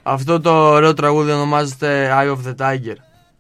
Αυτό το ωραίο τραγούδι ονομάζεται Eye of the Tiger.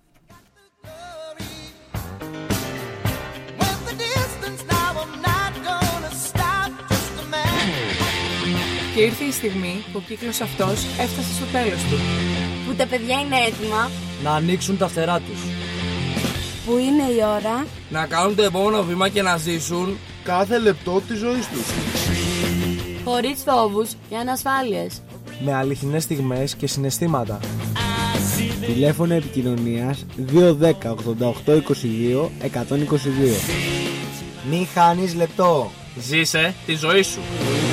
Και ήρθε η στιγμή που ο κύκλος αυτός έφτασε στο τέλος του. Που τα παιδιά είναι έτοιμα να ανοίξουν τα φτερά τους. Που είναι η ώρα να κάνουν το επόμενο βήμα και να ζήσουν κάθε λεπτό της ζωής τους. Χωρίς φόβους και ανασφάλειες. Με αληθινές στιγμές και συναισθήματα. Τηλέφωνο επικοινωνίας 210 88 22 122. Μη χάνεις λεπτό. Ζήσε τη ζωή σου.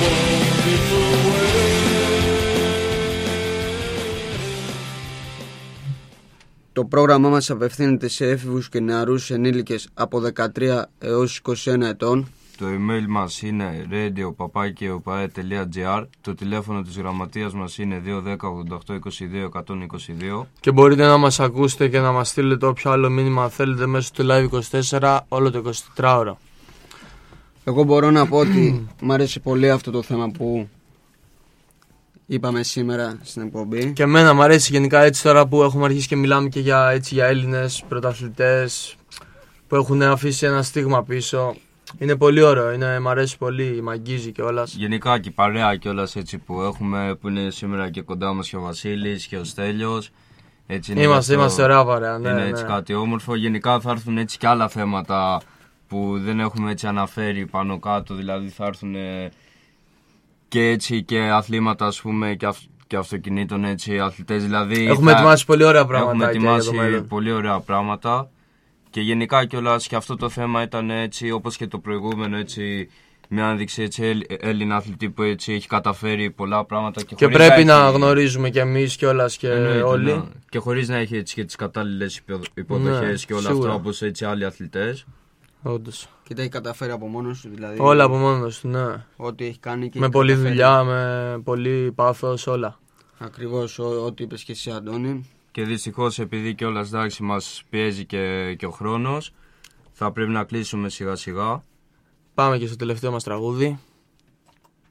Το πρόγραμμά μας απευθύνεται σε έφηβους και νεαρούς ενήλικες από 13 έως 21 ετών. Το email μας είναι radio@opae.gr. Το τηλέφωνο της γραμματείας μας είναι 210 88 22 122. Και μπορείτε να μας ακούσετε και να μας στείλετε όποιο άλλο μήνυμα θέλετε μέσω του Live 24 όλο το 24ωρο. Εγώ μπορώ να πω ότι μου αρέσει πολύ αυτό το θέμα που είπαμε σήμερα στην εκπομπή. Και εμένα μου αρέσει γενικά έτσι τώρα που έχουμε αρχίσει και μιλάμε και για Έλληνες πρωταθλητές που έχουν αφήσει ένα στίγμα πίσω. Είναι πολύ ωραίο, μ' αρέσει πολύ, μ' αγγίζει κιόλας. Γενικά και η παρέα κιόλας έτσι που έχουμε, που είναι σήμερα και κοντά μας και ο Βασίλης και ο Στέλιος. Έτσι είμαστε ωραία παρέα, ναι. Είναι έτσι κάτι όμορφο. Γενικά θα έρθουν έτσι και άλλα θέματα που δεν έχουμε έτσι αναφέρει πάνω κάτω, δηλαδή θα έρθουν και έτσι και αθλήματα, ας πούμε, και αυτοκινήτων, έτσι, αθλητές, δηλαδή έχουμε ετοιμάσει πολύ ωραία πράγματα. Έχουμε ετοιμάσει πολύ ωραία πράγματα και γενικά κιόλας και αυτό το θέμα ήταν έτσι, όπως και το προηγούμενο, έτσι, μια άνδειξη έτσι, Έλληνα αθλητή που έτσι έχει καταφέρει πολλά πράγματα και πρέπει να γνωρίζουμε κι εμείς κιόλας και όλοι. Ναι. Και χωρίς να έχει έτσι και τις κατάλληλες υποδοχές και όλα αυτά όπως έτσι άλλοι αθλητές. Όντως. Και τα έχει καταφέρει από μόνος του, δηλαδή. Όλα από μόνος του, ναι. Ό,τι έχει κάνει και με πολλή δουλειά, με πολύ πάθος, όλα. Ακριβώς, ό,τι είπες και εσύ, Αντώνη. Και δυστυχώς επειδή κιόλας εντάξει μας πιέζει και ο χρόνος, θα πρέπει να κλείσουμε σιγά σιγά. Πάμε και στο τελευταίο μας τραγούδι.